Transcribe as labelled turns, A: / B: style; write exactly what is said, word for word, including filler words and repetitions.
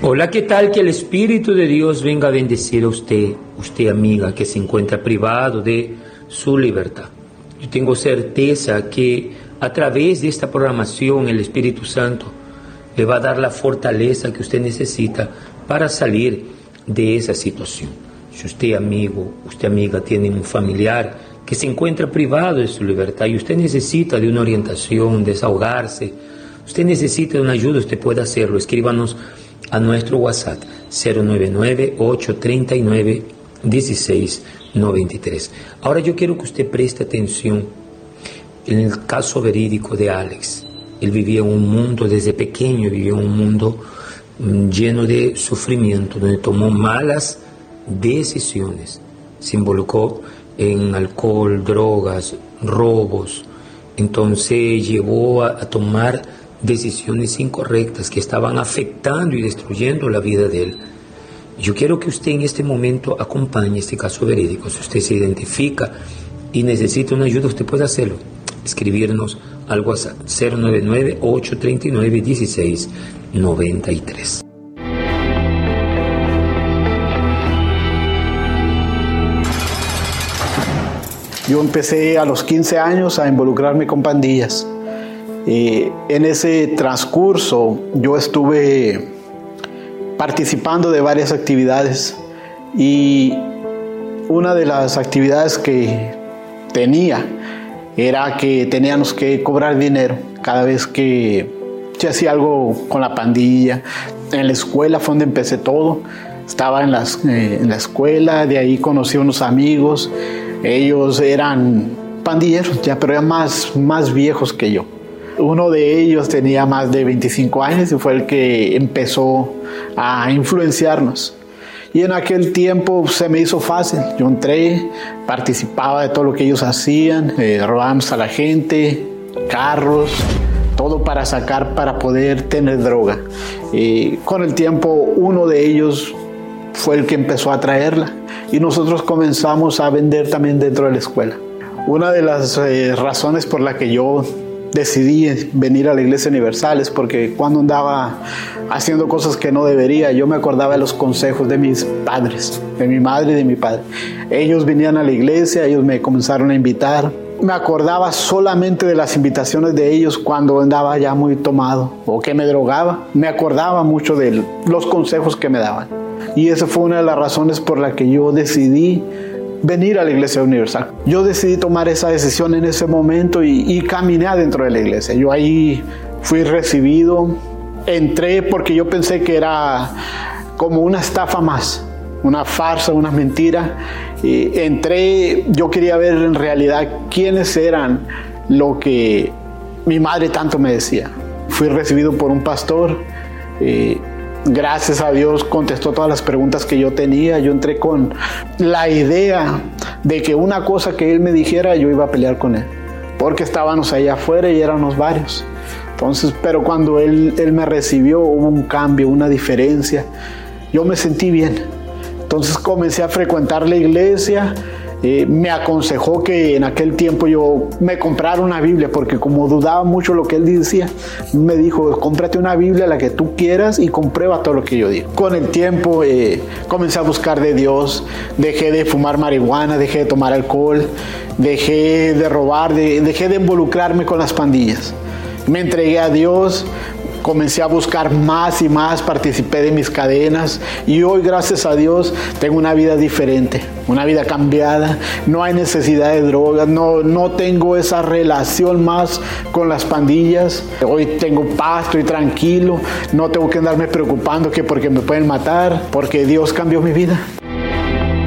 A: Hola, ¿qué tal? Que el Espíritu de Dios venga a bendecir a usted, usted amiga que se encuentra privado de su libertad. Yo tengo certeza que a través de esta programación el Espíritu Santo le va a dar la fortaleza que usted necesita para salir de esa situación. Si usted amigo, usted amiga tiene un familiar que se encuentra privado de su libertad y usted necesita de una orientación, desahogarse, usted necesita de una ayuda, usted puede hacerlo. Escríbanos a nuestro WhatsApp cero nueve nueve, ocho tres nueve, uno seis nueve tres. Ahora yo quiero que usted preste atención en el caso verídico de Alex. Él vivía en un mundo, desde pequeño vivía en un mundo lleno de sufrimiento, donde tomó malas decisiones, se involucró en alcohol, drogas, robos, entonces llegó a, a tomar decisiones incorrectas que estaban afectando y destruyendo la vida de él. Yo quiero que usted en este momento acompañe este caso verídico. Si usted se identifica y necesita una ayuda, usted puede hacerlo. Escribirnos al WhatsApp cero nueve nueve, ocho tres nueve, uno seis nueve tres.
B: Yo empecé a los quince años a involucrarme con pandillas. Eh, en ese transcurso yo estuve participando de varias actividades y una de las actividades que tenía era que teníamos que cobrar dinero cada vez que se hacía algo con la pandilla. En la escuela fue donde empecé todo. Estaba en, las, eh, en la escuela, de ahí conocí a unos amigos. Ellos eran pandilleros ya, pero eran más, más viejos que yo. Uno de ellos tenía más de veinticinco años y fue el que empezó a influenciarnos. Y en aquel tiempo se me hizo fácil. Yo entré, participaba de todo lo que ellos hacían, eh, robábamos a la gente, carros, todo para sacar, para poder tener droga. Eh, con el tiempo uno de ellos fue el que empezó a traerla y nosotros comenzamos a vender también dentro de la escuela. Una de las eh, razones por la que yo decidí venir a la Iglesia Universal es porque cuando andaba haciendo cosas que no debería, yo me acordaba de los consejos de mis padres, de mi madre y de mi padre. Ellos venían a la iglesia, ellos me comenzaron a invitar. Me acordaba solamente de las invitaciones de ellos cuando andaba ya muy tomado o que me drogaba. Me acordaba mucho de los consejos que me daban. Y esa fue una de las razones por la que yo decidí venir a la Iglesia Universal. Yo decidí tomar esa decisión en ese momento y, y caminé adentro de la iglesia. Yo ahí fui recibido, entré porque yo pensé que era como una estafa más, una farsa, una mentira. Y entré, yo quería ver en realidad quiénes eran lo que mi madre tanto me decía. Fui recibido por un pastor. Eh, Gracias a Dios contestó todas las preguntas que yo tenía. Yo entré con la idea de que una cosa que él me dijera yo iba a pelear con él, porque estábamos allá afuera y éramos varios. Entonces, pero cuando él, él me recibió hubo un cambio, una diferencia. Yo me sentí bien. Entonces comencé a frecuentar la iglesia. Eh, me aconsejó que en aquel tiempo yo me comprara una Biblia, porque como dudaba mucho lo que él decía, me dijo, cómprate una Biblia, la que tú quieras, y comprueba todo lo que yo digo. Con el tiempo eh, comencé a buscar de Dios, dejé de fumar marihuana, dejé de tomar alcohol, dejé de robar, de, dejé de involucrarme con las pandillas. Me entregué a Dios. Comencé a buscar más y más, participé de mis cadenas y hoy, gracias a Dios, tengo una vida diferente, una vida cambiada. No hay necesidad de drogas, no, no tengo esa relación más con las pandillas. Hoy tengo paz, estoy tranquilo, no tengo que andarme preocupando que porque me pueden matar, porque Dios cambió mi vida.